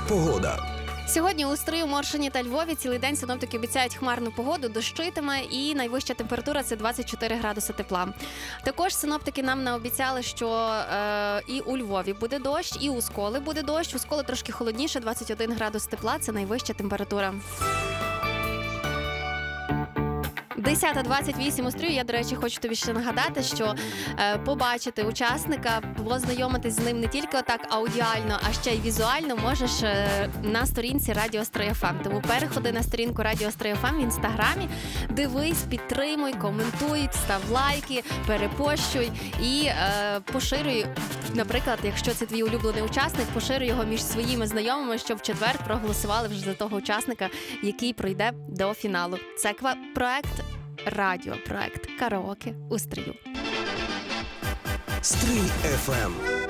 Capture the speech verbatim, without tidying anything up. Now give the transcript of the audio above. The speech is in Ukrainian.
погода. Сьогодні у Стрию, Моршині та Львові цілий день синоптики обіцяють хмарну погоду, дощитиме і найвища температура – це двадцять чотири градуси тепла. Також синоптики нам наобіцяли, що е, і у Львові буде дощ, і у Сколи буде дощ. У Сколи трошки холодніше, двадцять один градус тепла – це найвища температура. десята двадцять вісім у Стрию. Я, до речі, хочу тобі ще нагадати, що е, побачити учасника, познайомитись з ним не тільки отак аудіально, а ще й візуально можеш е, на сторінці Радіо Стрий еф ем. Тому переходи на сторінку Радіо Стрий еф ем в інстаграмі, дивись, підтримуй, коментуй, став лайки, перепощуй і е, поширюй. Наприклад, якщо це твій улюблений учасник, поширюй його між своїми знайомими, щоб в четвер проголосували вже за того учасника, який пройде до фіналу. Це проект радіопроект «Караоке у Стрию». Стрий еф ем.